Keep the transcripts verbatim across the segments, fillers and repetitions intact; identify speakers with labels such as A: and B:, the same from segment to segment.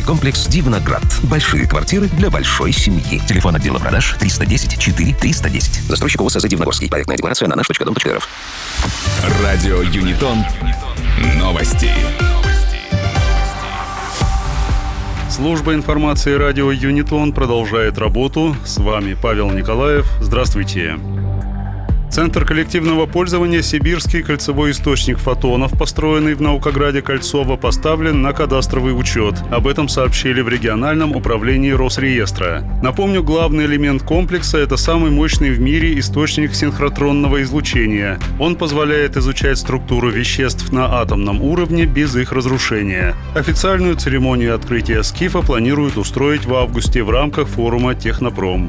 A: Жилой комплекс «Дивноград». Большие квартиры для большой семьи. Телефон отдела продаж триста десять четыре триста десять. Застройщик ОСЗ «Дивногорский». Проектная декларация на наш точка дом точка р ф.
B: Радио Юнитон. Новости.
C: Служба информации радио Юнитон продолжает работу. С вами Павел Николаев. Здравствуйте. Центр коллективного пользования «Сибирский кольцевой источник фотонов», построенный в Наукограде Кольцово, поставлен на кадастровый учет. Об этом сообщили в региональном управлении Росреестра. Напомню, главный элемент комплекса – это самый мощный в мире источник синхротронного излучения. Он позволяет изучать структуру веществ на атомном уровне без их разрушения. Официальную церемонию открытия СКИФа планируют устроить в августе в рамках форума «Технопром».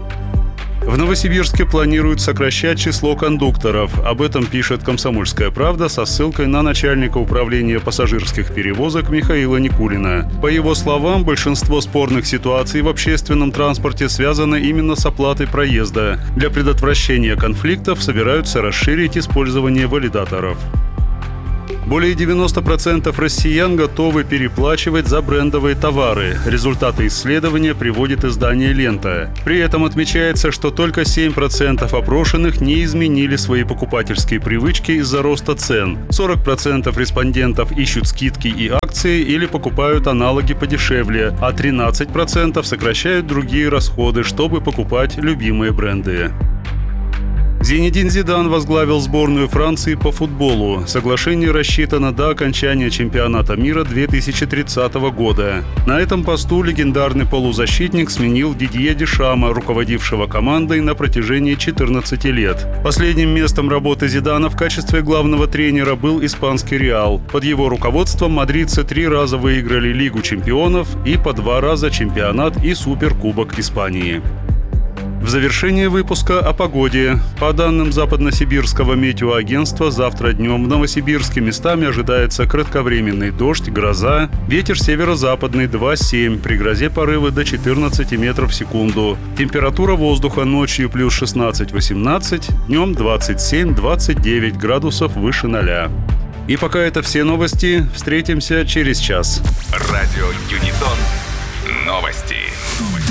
C: В Новосибирске планируют сокращать число кондукторов. Об этом пишет «Комсомольская правда» со ссылкой на начальника управления пассажирских перевозок Михаила Никулина. По его словам, большинство спорных ситуаций в общественном транспорте связано именно с оплатой проезда. Для предотвращения конфликтов собираются расширить использование валидаторов. Более девяноста процентов россиян готовы переплачивать за брендовые товары. Результаты исследования приводит издание «Лента». При этом отмечается, что только семь процентов опрошенных не изменили свои покупательские привычки из-за роста цен. сорок процентов респондентов ищут скидки и акции или покупают аналоги подешевле, а тринадцать процентов сокращают другие расходы, чтобы покупать любимые бренды. Зинедин Зидан возглавил сборную Франции по футболу. Соглашение рассчитано до окончания чемпионата мира две тысячи тридцатого года. На этом посту легендарный полузащитник сменил Дидье Дешама, руководившего командой на протяжении четырнадцати лет. Последним местом работы Зидана в качестве главного тренера был испанский «Реал». Под его руководством мадридцы три раза выиграли Лигу чемпионов и по два раза чемпионат и суперкубок Испании. В завершение выпуска о погоде. По данным Западносибирского метеоагентства, завтра днем в Новосибирске местами ожидается кратковременный дождь, гроза. Ветер северо-западный два-семь, при грозе порывы до четырнадцати метров в секунду. Температура воздуха ночью плюс шестнадцать-восемнадцать, днем двадцать семь-двадцать девять градусов выше ноля. И пока это все новости. Встретимся через час.
B: Радио Юнитон. Новости.